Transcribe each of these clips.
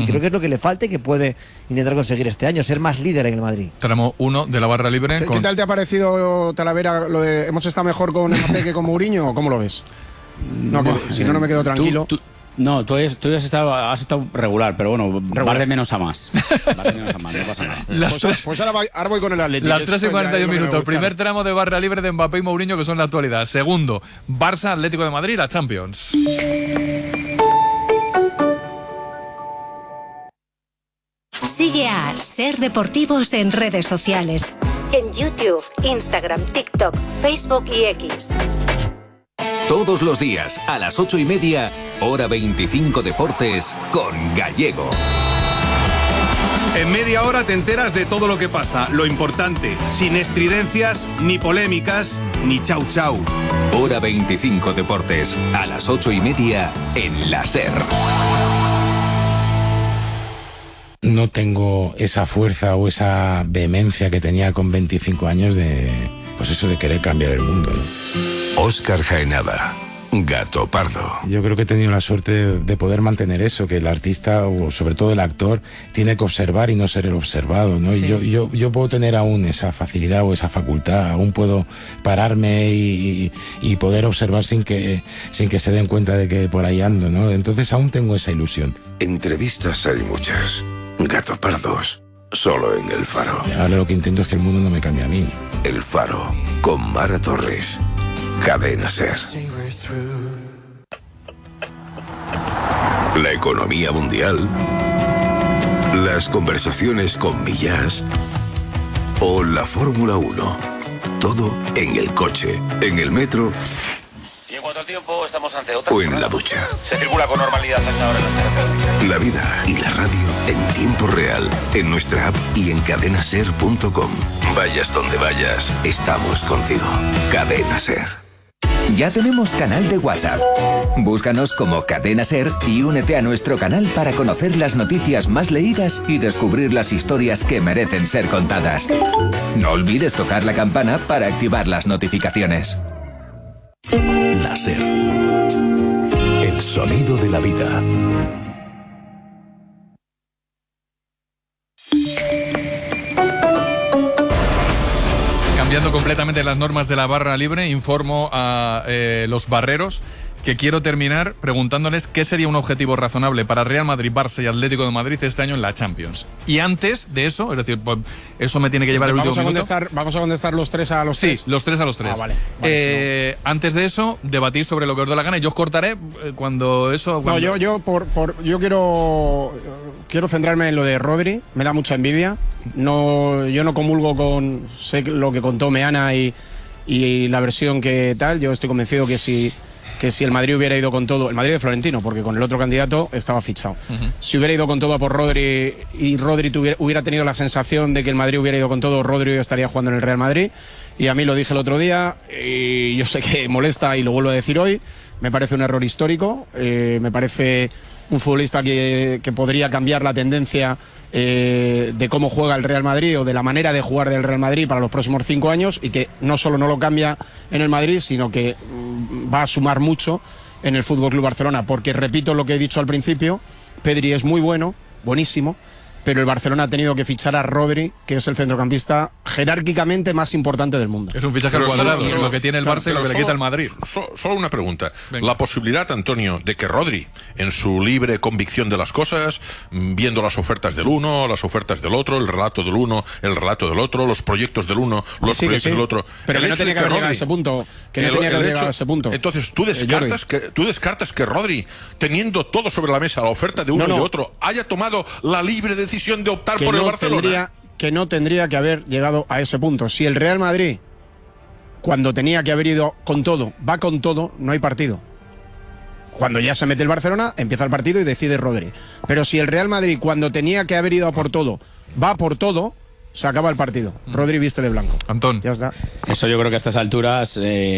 creo que es lo que le falta y que puede intentar conseguir este año, ser más líder en el Madrid. Tramo 1 de la barra libre. ¿Qué tal te ha parecido, Talavera, lo de hemos estado mejor con Mbappé que con Mourinho, o cómo lo ves? No, que si no me quedo tranquilo. No, tú has estado regular, pero bueno, va de menos a más. Va de menos a más, no pasa nada. Pues ahora voy con el Atlético. Las 3 y 41 minutos. Primer tramo de barra libre de Mbappé y Mourinho, que son la actualidad. Segundo, Barça, Atlético de Madrid, la Champions. Sigue a Ser Deportivos en redes sociales. En YouTube, Instagram, TikTok, Facebook y X. Todos los días, a las 8:30, Hora 25 Deportes, con Gallego. En media hora te enteras de todo lo que pasa, lo importante, sin estridencias, ni polémicas, ni chau chau. Hora 25 Deportes, a las 8:30, en la SER. No tengo esa fuerza o esa vehemencia que tenía con 25 años de querer cambiar el mundo, ¿no? Óscar Jaenada, Gato Pardo. Yo creo que he tenido la suerte de poder mantener eso, que el artista o sobre todo el actor tiene que observar y no ser el observado, ¿no? Sí. Y yo puedo tener aún esa facilidad o esa facultad, aún puedo pararme y poder observar sin que se den cuenta de que por ahí ando, ¿no? Entonces aún tengo esa ilusión. Entrevistas hay muchas, Gato Pardos, solo en El Faro. Ahora lo que intento es que el mundo no me cambie a mí. El Faro, con Mara Torres. Cadena SER. La economía mundial, las conversaciones con Millás o la Fórmula 1. Todo en el coche, en el metro. Y en cuanto al tiempo, estamos ante otra. O en la ducha. Se circula con normalidad hasta ahora en las carreteras. La vida y la radio en tiempo real, en nuestra app y en cadenaser.com. Vayas donde vayas, estamos contigo. Cadena SER. Ya tenemos canal de WhatsApp. Búscanos como Cadena SER y únete a nuestro canal para conocer las noticias más leídas y descubrir las historias que merecen ser contadas. No olvides tocar la campana para activar las notificaciones. La SER. El sonido de la vida. Cambiando completamente las normas de la barra libre, informo a los barreros que quiero terminar preguntándoles qué sería un objetivo razonable para Real Madrid, Barça y Atlético de Madrid este año en la Champions. Y antes de eso, es decir, pues, eso me tiene que llevar el último minuto. ¿Vamos a contestar los tres a los tres? Sí, los tres a los tres. Vale. Antes de eso, debatir sobre lo que os dé la gana y yo os cortaré cuando eso... No, yo quiero centrarme en lo de Rodri. Me da mucha envidia. Yo no comulgo con sé lo que contó Meana y la versión que tal. Yo estoy convencido que si el Madrid hubiera ido con todo, el Madrid de Florentino, porque con el otro candidato estaba fichado. Si hubiera ido con todo a por Rodri y Rodri hubiera tenido la sensación de que el Madrid hubiera ido con todo, Rodri estaría jugando en el Real Madrid. Y a mí lo dije el otro día, y yo sé que molesta y lo vuelvo a decir hoy, me parece un error histórico, me parece un futbolista que podría cambiar la tendencia de cómo juega el Real Madrid o de la manera de jugar del Real Madrid para los próximos 5 años y que no solo no lo cambia en el Madrid, sino que va a sumar mucho en el FC Barcelona, porque repito lo que he dicho al principio, Pedri es muy bueno, buenísimo, pero el Barcelona ha tenido que fichar a Rodri, que es el centrocampista jerárquicamente más importante del mundo. Es un fichaje al cuadrado, lo que tiene el Barça y lo que le quita el Madrid. Solo una pregunta. Venga. La posibilidad, Antonio, de que Rodri, en su libre convicción de las cosas, viendo las ofertas del uno, las ofertas del otro, el relato del uno, el relato del otro, los proyectos del uno, los proyectos del otro... Pero que no tenía que haber llegado a ese punto. Entonces, ¿tú descartas que Rodri, teniendo todo sobre la mesa, la oferta de uno y de otro, haya tomado la libre decisión de optar por el Barcelona? Que no tendría que haber llegado a ese punto. Si el Real Madrid, cuando tenía que haber ido con todo, va con todo, no hay partido. Cuando ya se mete el Barcelona, empieza el partido y decide Rodri. Pero si el Real Madrid, cuando tenía que haber ido a por todo, va por todo, se acaba el partido. Rodri viste de blanco. Antón. Ya está. Eso yo creo que a estas alturas,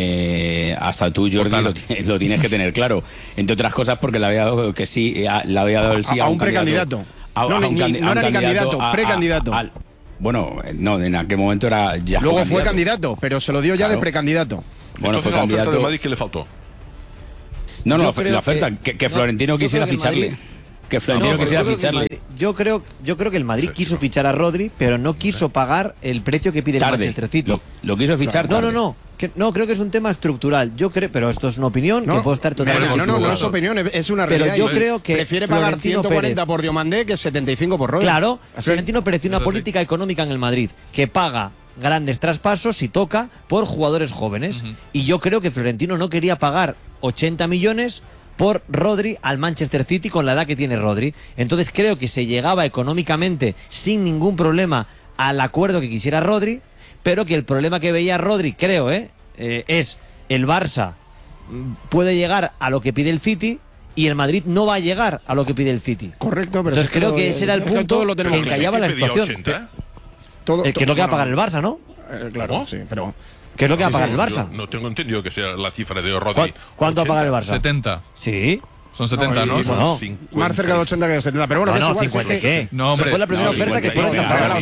hasta tú, Jordi, lo tienes que tener claro. Entre otras cosas porque le había dado que sí, le había dado el sí a un precandidato. No era ni candidato, precandidato. Bueno, no, en aquel momento era ya. Luego fue candidato, pero se lo dio ya de precandidato. Bueno, entonces, la oferta del Madrid, ¿qué le faltó? No, la oferta, que Florentino quisiera ficharle. Que Florentino quisiera ficharle. Yo creo que el Madrid quiso fichar a Rodri, pero no quiso pagar el precio que pide el Manchester City. Lo quiso fichar tarde. No, creo que es un tema estructural. Yo creo, pero esto es una opinión que puede estar totalmente. No es opinión, es una realidad. Pero yo creo que prefiere pagar 140 por Diomandé que 75 por Rodri. Claro, Florentino Pérez tiene una política económica en el Madrid que paga grandes traspasos si toca por jugadores jóvenes. Y yo creo que Florentino no quería pagar 80 millones por Rodri al Manchester City con la edad que tiene Rodri. Entonces creo que se llegaba económicamente sin ningún problema al acuerdo que quisiera Rodri, pero que el problema que veía Rodri, creo, es el Barça puede llegar a lo que pide el City y el Madrid no va a llegar a lo que pide el City. Correcto, pero entonces creo que ese era el punto que encallaba la situación. Que es lo que va a pagar el Barça, ¿no? Claro, sí, pero... ¿Qué es lo que va a pagar el Barça? No tengo entendido que sea la cifra de Rodri. ¿Cuánto va a pagar el Barça? 70. Sí. Son 70, ¿no? Bueno, más cerca de 80 que de 70, pero bueno, no, es igual. 50, ¿qué? No, hombre. Fue la primera oferta que fue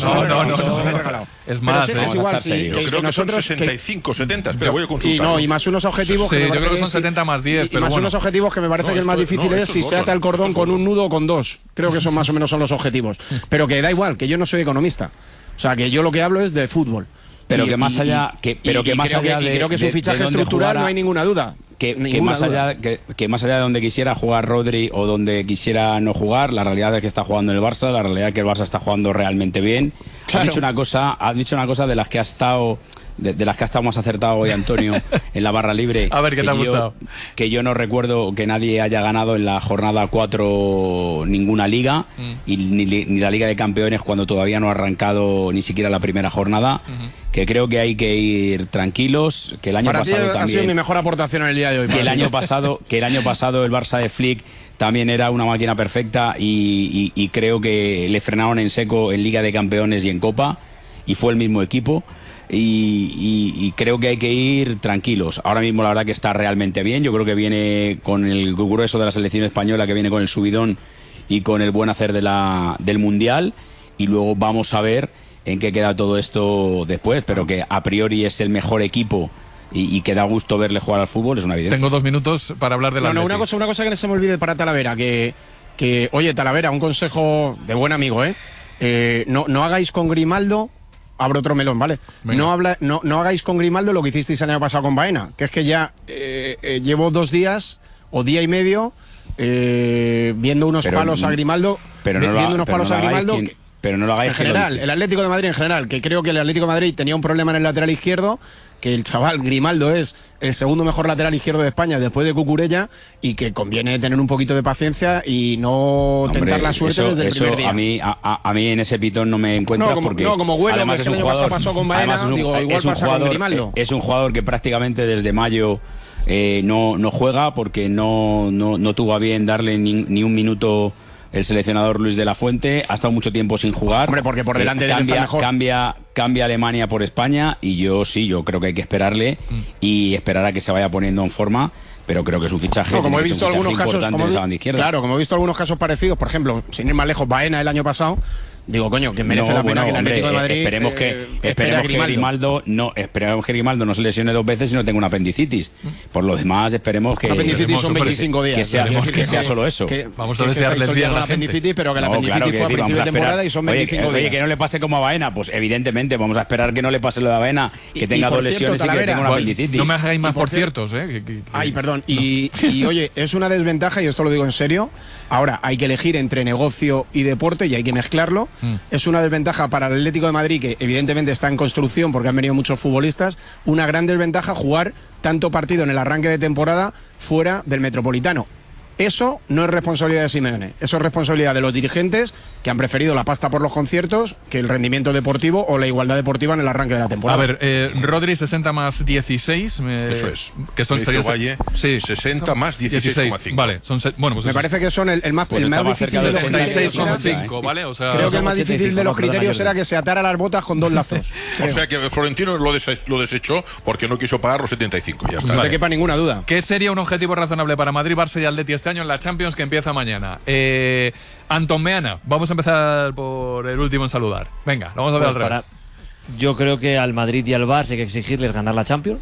No. Es más, es igual, yo creo que son 65, 70, espera, voy a consultar. Y más unos objetivos yo creo que son 70 más 10, pero más unos objetivos que me parece que el más difícil es si se ata el cordón con un nudo o con dos. Creo que son más o menos son los objetivos. Pero que da igual, que yo no soy economista. O sea, que yo lo que hablo es de fútbol. Pero que más allá creo que es un fichaje estructural, no hay ninguna duda. Que más allá de donde quisiera jugar Rodri o donde quisiera no jugar, la realidad es que está jugando en el Barça, la realidad es que el Barça está jugando realmente bien. Claro. Has dicho una cosa de las que ha estado más acertado hoy Antonio en la barra libre. A ver, ¿qué te ha gustado? Que yo no recuerdo que nadie haya ganado en la jornada 4 ninguna liga y ni la Liga de Campeones cuando todavía no ha arrancado ni siquiera la primera jornada. Que creo que hay que ir tranquilos, que el año pasado también... ha sido mi mejor aportación en el día de hoy. Que el año pasado el Barça de Flick también era una máquina perfecta y creo que le frenaron en seco en Liga de Campeones y en Copa y fue el mismo equipo. Y creo que hay que ir tranquilos. Ahora mismo la verdad que está realmente bien. Yo creo que viene con el grueso de la selección española, que viene con el subidón y con el buen hacer del Mundial. Y luego vamos a ver en qué queda todo esto después. Pero que a priori es el mejor equipo y que da gusto verle jugar al fútbol, es una evidencia. Tengo 2 minutos para hablar de la una cosa que no se me olvide para Talavera, que oye, Talavera, un consejo de buen amigo, no hagáis con Grimaldo... Abro otro melón, ¿vale? No hagáis con Grimaldo lo que hicisteis el año pasado con Baena, que es que ya llevo 2 días o día y medio viendo unos palos a Grimaldo. Pero no lo hagáis en general, el Atlético de Madrid en general, que creo que el Atlético de Madrid tenía un problema en el lateral izquierdo, que el chaval Grimaldo es el segundo mejor lateral izquierdo de España después de Cucurella y que conviene tener un poquito de paciencia y no tentar la suerte desde el primer día. A mí en ese pitón no me encuentras porque como Güelo, que el año pasado pasó con Baena, igual pasa con Grimaldo. Es un jugador que prácticamente desde mayo no juega porque no tuvo a bien darle ni un minuto el seleccionador Luis de la Fuente. Ha estado mucho tiempo sin jugar. Hombre, porque por delante de él está mejor. Cambia Alemania por España y yo creo que hay que esperarle y esperar a que se vaya poniendo en forma. Pero creo que es un fichaje, como he visto algunos casos, importante en esa banda izquierda. Claro, como he visto algunos casos parecidos, por ejemplo, sin ir más lejos, Baena el año pasado. Digo, coño, que merece la pena que el Atlético de Madrid esperemos que Grimaldo no se lesione 2 veces y no tenga una apendicitis. Por lo demás, esperemos que... Una apendicitis son 25 días. Que sea solo eso. Vamos a desearles bien a la apendicitis, pero que la apendicitis fue a principio de temporada y son 25 días. Oye, que no le pase como a Baena, pues evidentemente vamos a esperar que no le pase lo de Baena, que tenga 2 lesiones y que tenga una apendicitis. No me hagáis más por ciertos, Ay, perdón. Y oye, es una desventaja, y esto lo digo en serio. Ahora, hay que elegir entre negocio y deporte y hay que mezclarlo. Es una desventaja para el Atlético de Madrid, que evidentemente está en construcción porque han venido muchos futbolistas. Una gran desventaja jugar tanto partido en el arranque de temporada fuera del Metropolitano. Eso no es responsabilidad de Simeone, eso es responsabilidad de los dirigentes que han preferido la pasta por los conciertos que el rendimiento deportivo o la igualdad deportiva en el arranque de la temporada. A ver, Rodri 60 más 16. Eso es. Que son Valle, 60 más 16,5. Vale, bueno, pues me parece que son el más difícil de los criterios. 86,5, ¿vale? O sea, creo que el más difícil de los criterios era que se atara las botas con 2 lazos. O sea que Florentino lo desechó porque no quiso pagar los 75, ya está. No te quepa ninguna duda. ¿Qué sería un objetivo razonable para Madrid, Barça y Atleti este año en la Champions que empieza mañana? Antón Meana, vamos a empezar por el último en saludar. Venga, vamos a ver al revés. Yo creo que al Madrid y al Barça hay que exigirles ganar la Champions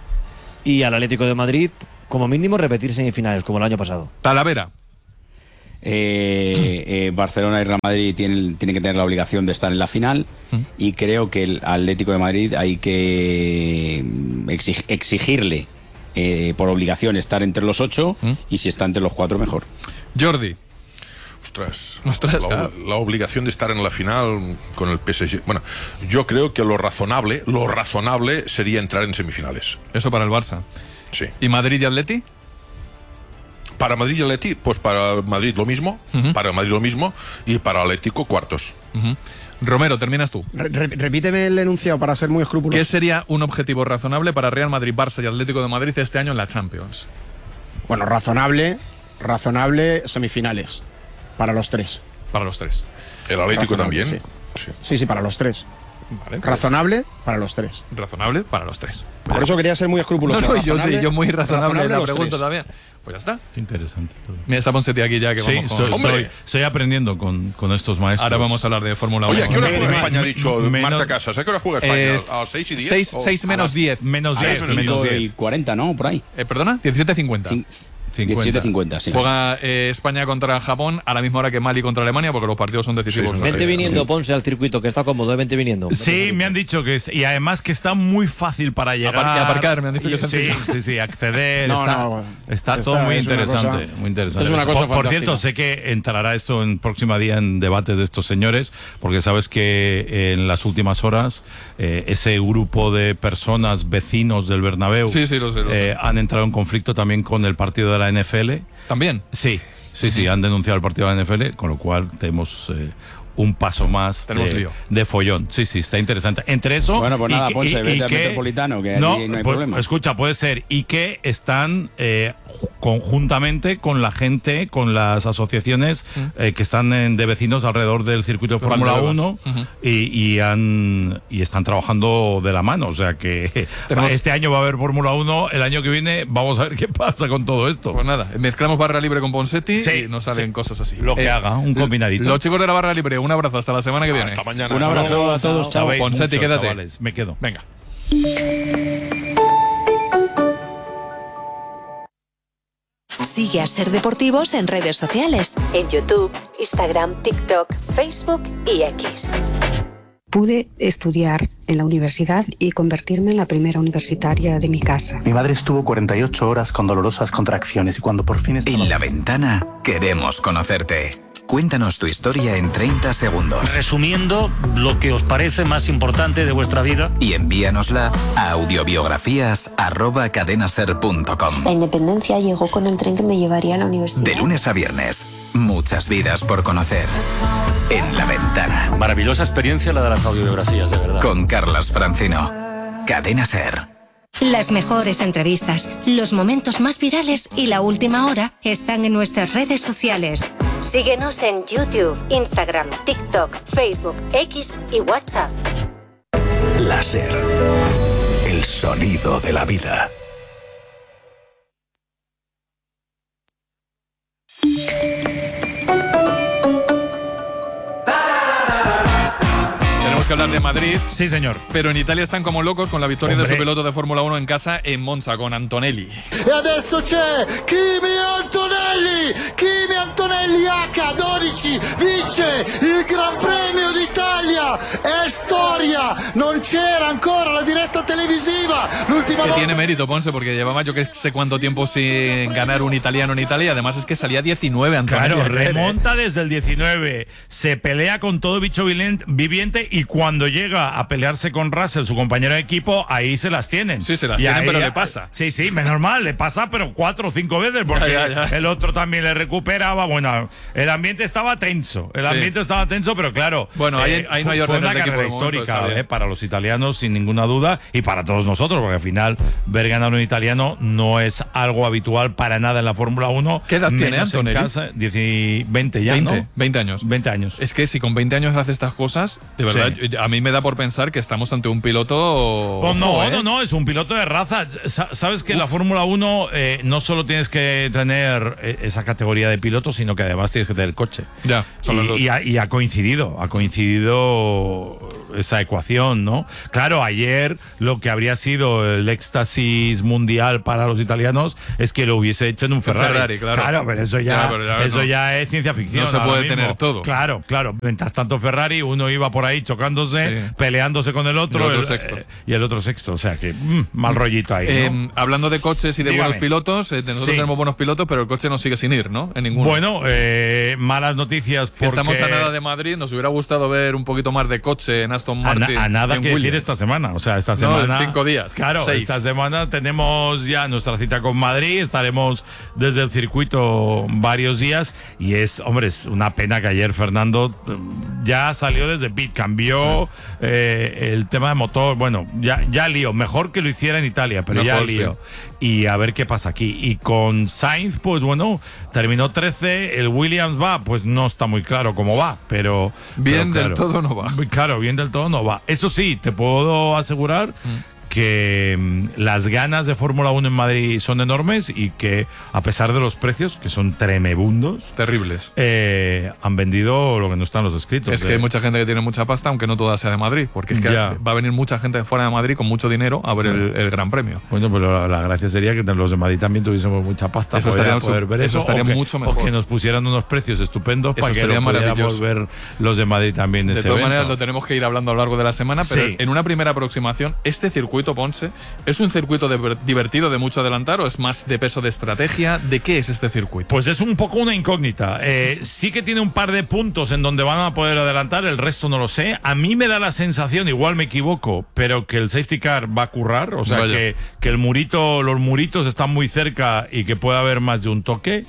y al Atlético de Madrid, como mínimo, repetir semifinales como el año pasado. Talavera. Barcelona y Real Madrid tienen que tener la obligación de estar en la final, y creo que el Atlético de Madrid hay que exigirle por obligación estar entre los 8, y si está entre los 4 mejor. Jordi. Ostras, la obligación de estar en la final con el PSG. Bueno, yo creo que lo razonable sería entrar en semifinales. Eso para el Barça. Sí. ¿Y Madrid y Atleti? Para Madrid y Atleti, pues para Madrid lo mismo, y para Atlético cuartos. Romero, terminas tú. Repíteme el enunciado para ser muy escrupuloso. ¿Qué sería un objetivo razonable para Real Madrid, Barça y Atlético de Madrid este año en la Champions? Bueno, razonable semifinales. Para los 3. Para los 3. ¿El Atlético también? Sí, para los 3. Vale, pues. Razonable para los 3. Razonable para los 3. Por eso quería ser muy escrupuloso. Yo muy razonable la pregunta también. Pues ya está. Interesante todo. Mira, está Poncetti aquí ya que vamos con... Estoy aprendiendo con estos maestros. Ahora vamos a hablar de Fórmula 1. Oye, ¿a qué hora juega España? Ha dicho Marta Casas. ¿A qué hora juega España? ¿A las 6 y 10? 6 menos 10. Menos 10. Menos 10 y 40, ¿no? Por ahí. ¿Perdona? 17:50. 17:50, sí. Juega España contra Japón a la misma hora que Mali contra Alemania, porque los partidos son decisivos. Vente viniendo, Ponce, al circuito, que está cómodo, vente viniendo. Sí, me han dicho que y además que está muy fácil para llegar. Aparcar, me han dicho que es sencillo. Sí, acceder. Está todo muy interesante. Muy interesante. Es una cosa por cierto, sé que entrará esto en próxima día en debates de estos señores, porque sabes que en las últimas horas ese grupo de personas, vecinos del Bernabéu, lo sé. han entrado en conflicto también con el partido de la NFL. ¿También? Sí, han denunciado el partido de la NFL, con lo cual tenemos un paso más de follón. Sí, está interesante. Entre eso... Bueno, pues nada, Ponce, vete al Metropolitano, que allí no hay problema. Escucha, puede ser. Y que están conjuntamente con la gente, con las asociaciones que están de vecinos alrededor del circuito de Fórmula 1 y están trabajando de la mano. O sea que este año va a haber Fórmula 1, el año que viene vamos a ver qué pasa con todo esto. Pues nada, mezclamos barra libre con Poncetti y nos salen cosas así. Lo que haga, un combinadito. Los chicos de la barra libre, un abrazo, hasta la semana que viene. Hasta mañana. Un abrazo a todos, chao. Poncetti, quédate. Chavales, me quedo. Venga. Sigue a Ser Deportivos en redes sociales, en YouTube, Instagram, TikTok, Facebook y X. Pude estudiar en la universidad y convertirme en la primera universitaria de mi casa. Mi madre estuvo 48 horas con dolorosas contracciones y cuando por fin estaba... En La Ventana queremos conocerte. Cuéntanos tu historia en 30 segundos. Resumiendo lo que os parece más importante de vuestra vida. Y envíanosla a audiobiografías@cadenaser.com. La independencia llegó con el tren que me llevaría a la universidad. De lunes a viernes, muchas vidas por conocer. En La Ventana. Maravillosa experiencia la de las audiobiografías, de verdad. Con Carlas Francino. Cadena Ser. Las mejores entrevistas, los momentos más virales y la última hora están en nuestras redes sociales. Síguenos en YouTube, Instagram, TikTok, Facebook, X y WhatsApp. Láser. El sonido de la vida. Que hablar de Madrid. Sí, señor. Pero en Italia están como locos con la victoria de su piloto de Fórmula 1 en casa en Monza con Antonelli. E adesso c'è Kimi Antonelli H12 vince il Gran Premio d'Italia, è storia, non c'era ancora la diretta televisiva l'ultima volta. Tiene mérito, Ponce, porque llevaba yo que sé cuánto tiempo sin ganar un italiano en Italia, además es que salía 19 Antonelli. Claro, remonta desde el 19, se pelea con todo bicho viviente y cuando llega a pelearse con Russell, su compañero de equipo, ahí se las tienen. Sí, se las tienen, pero le pasa. Sí, normal, le pasa, pero 4 o 5 veces, porque el otro también le recuperaba. Bueno, el ambiente estaba tenso. Pero claro. Bueno, ahí no hay orden. Fue una carrera histórica para los italianos, sin ninguna duda, y para todos nosotros, porque al final ver ganar un italiano no es algo habitual para nada en la Fórmula 1. ¿Qué edad tiene Antonelli? 20 ya, 20, ¿no? 20 años. 20 años. Es que si con 20 años hace estas cosas, de verdad, a mí me da por pensar que estamos ante un piloto... No, es un piloto de raza. Sabes que en la Fórmula 1 no solo tienes que tener esa categoría de piloto, sino que además tienes que tener coche. Ya, son los dos. Y ha coincidido esa ecuación, ¿no? Claro, ayer lo que habría sido el éxtasis mundial para los italianos es que lo hubiese hecho en un Ferrari. Claro, pero eso ya es ciencia ficción. No se puede tener todo. Claro. Mientras tanto Ferrari, uno iba por ahí chocándose, peleándose con el otro, y el otro sexto. O sea que mal rollito ahí, ¿no? Hablando de coches y de buenos pilotos, nosotros tenemos buenos pilotos, pero el coche nos sigue sin ir, ¿no? En ninguno. Bueno, malas noticias porque estamos a nada de Madrid. Nos hubiera gustado ver un poquito más de coche en Aston Martin. A nada que decir esta semana. O sea, esta semana. En 5 días. Claro, 6. Esta semana tenemos ya nuestra cita con Madrid. Estaremos desde el circuito varios días. Y es una pena que ayer Fernando ya salió desde pit. Cambió el tema de motor. Bueno, ya lío. Mejor que lo hiciera en Italia, pero ya lío. Y a ver qué pasa aquí. Y con Sainz, pues bueno, terminó 13. El Williams pues no está muy claro cómo va, pero bien del todo no va. Claro, bien del todo no va. Eso sí, te puedo asegurar que las ganas de Fórmula 1 en Madrid son enormes y que a pesar de los precios, que son tremebundos, terribles, han vendido lo que no están los escritos. Es que hay mucha gente que tiene mucha pasta, aunque no toda sea de Madrid, porque es que va a venir mucha gente de fuera de Madrid con mucho dinero a ver el Gran Premio. Bueno, pero la gracia sería que los de Madrid también tuviésemos mucha pasta. Eso poder ver eso estaría mucho mejor. O que nos pusieran unos precios estupendos eso para que lo pudiéramos ver los de Madrid también. De todas maneras, lo tenemos que ir hablando a lo largo de la semana, pero en una primera aproximación, este circuito, Ponce, ¿es un circuito divertido de mucho adelantar o es más de peso de estrategia? ¿De qué es este circuito? Pues es un poco una incógnita. Sí que tiene un par de puntos en donde van a poder adelantar, el resto no lo sé. A mí me da la sensación, igual me equivoco, pero que el safety car va a currar, o sea que los muritos están muy cerca y que puede haber más de un toque.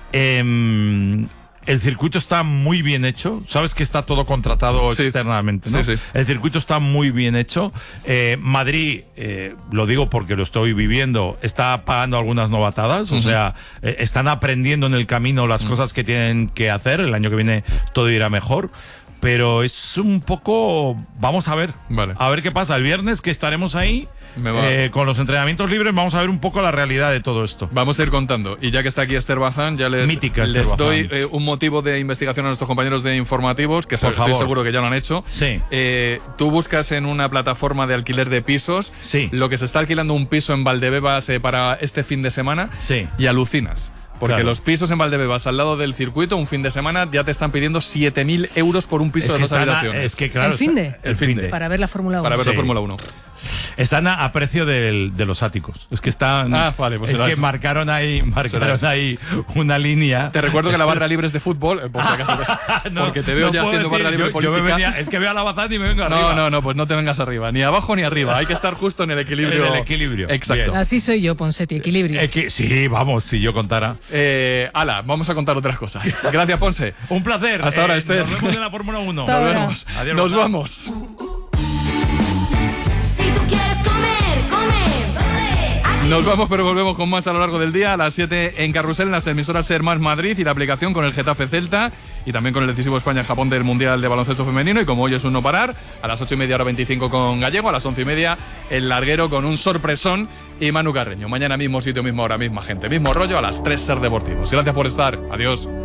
El circuito está muy bien hecho. Sabes que está todo contratado externamente, ¿no? Sí. El circuito está muy bien hecho. Madrid, lo digo porque lo estoy viviendo, está pagando algunas novatadas. O sea, están aprendiendo en el camino las cosas que tienen que hacer. El año que viene todo irá mejor. Pero es un poco... Vamos a ver. A ver qué pasa. El viernes que estaremos ahí... con los entrenamientos libres vamos a ver un poco la realidad de todo esto. Vamos a ir contando. Y ya que está aquí Esther Bazán, ya les doy un motivo de investigación a nuestros compañeros de informativos, que estoy seguro que ya lo han hecho. Tú buscas en una plataforma de alquiler de pisos lo que se está alquilando un piso en Valdebebas para este fin de semana y alucinas. Porque los pisos en Valdebebas, al lado del circuito, un fin de semana, ya te están pidiendo 7.000 euros por un piso de 2 habitaciones. Es que claro, ¿El fin de? Para ver la Fórmula 1. Para ver la Fórmula 1. Están a precio de los áticos. Es que están. Pues es que marcaron ahí una línea. Te recuerdo que la barra libre es de fútbol, por si acaso. Porque te veo ya haciendo barra libre política. Es que veo a la Bazán y me vengo arriba. No, pues no te vengas arriba. Ni abajo ni arriba. Hay que estar justo en el equilibrio. En el equilibrio. Exacto. Bien. Así soy yo, Ponsetti, equilibrio. Sí, vamos, si yo contara. Vamos a contar otras cosas. Gracias, Ponce. Un placer. Hasta ahora, Esther. Nos vemos en la Fórmula 1. Nos vemos. Adiós, nos vamos. Si tú quieres comer, come. Nos vamos, pero volvemos con más a lo largo del día. A las 7 en Carrusel, en las emisoras Ser Más Madrid y la aplicación con el Getafe Celta y también con el decisivo España-Japón del Mundial de Baloncesto Femenino. Y como hoy es un no parar, a las 8:30 hora 25 con Gallego, a las 11:30 el Larguero con un sorpresón y Manu Carreño. Mañana mismo sitio, mismo hora, misma gente, mismo rollo, a las 3 Ser Deportivos. Gracias por estar. Adiós.